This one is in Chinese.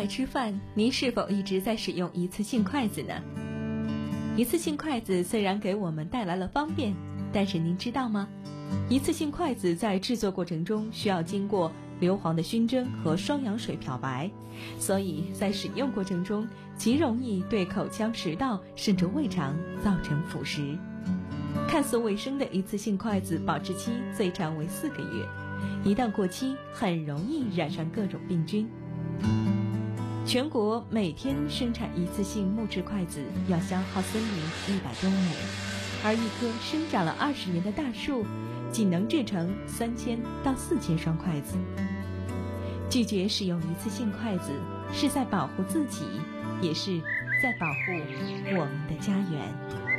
外吃饭，您是否一直在使用一次性筷子呢？一次性筷子虽然给我们带来了方便，但是您知道吗？一次性筷子在制作过程中需要经过硫磺的熏蒸和双氧水漂白，所以在使用过程中极容易对口腔、食道甚至胃肠造成腐蚀。看似卫生的一次性筷子保质期最长为4个月，一旦过期很容易染上各种病菌。全国每天生产一次性木质筷子要消耗森林100多亩，而一棵生长了20年的大树仅能制成3000到4000双筷子。拒绝使用一次性筷子，是在保护自己，也是在保护我们的家园。